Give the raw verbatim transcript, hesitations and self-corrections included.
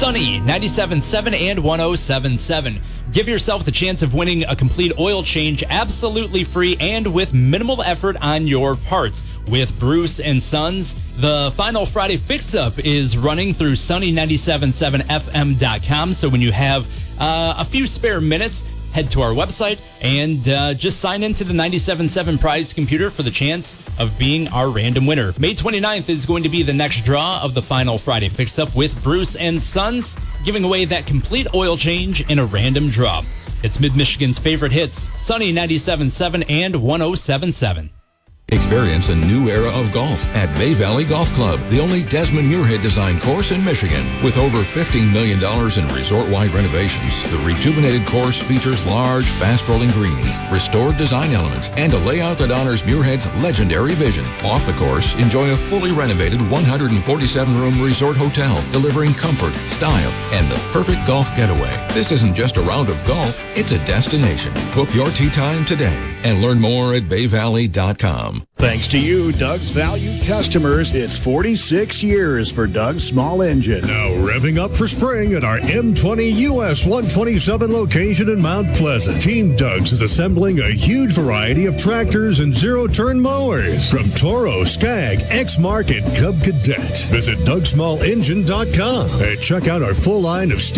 Sunny ninety-seven point seven and one oh seven point seven. Give yourself the chance of winning a complete oil change absolutely free and with minimal effort on your parts. With Bruce and Sons, the final Friday fix-up is running through sunny ninety-seven point seven F M dot com. So when you have uh, a few spare minutes, head to our website and uh, just sign into the ninety-seven point seven prize computer for the chance of being our random winner. May twenty-ninth is going to be the next draw of the final Friday fix-up with Bruce and Sons, giving away that complete oil change in a random draw. It's Mid-Michigan's favorite hits, Sunny ninety-seven point seven and one oh seven point seven. Experience a new era of golf at Bay Valley Golf Club, the only Desmond Muirhead designed course in Michigan. With over fifteen million dollars in resort-wide renovations, the rejuvenated course features large, fast-rolling greens, restored design elements, and a layout that honors Muirhead's legendary vision. Off the course, enjoy a fully renovated one hundred forty-seven room resort hotel, delivering comfort, style, and the perfect golf getaway. This isn't just a round of golf, it's a destination. Book your tee time today and learn more at bay valley dot com. Thanks to you, Doug's valued customers, it's forty-six years for Doug's Small Engine. Now revving up for spring at our M twenty U S one twenty-seven location in Mount Pleasant. Team Doug's is assembling a huge variety of tractors and zero-turn mowers from Toro, Skag, X-Mark, and Cub Cadet. Visit Doug Small Engine dot com and check out our full line of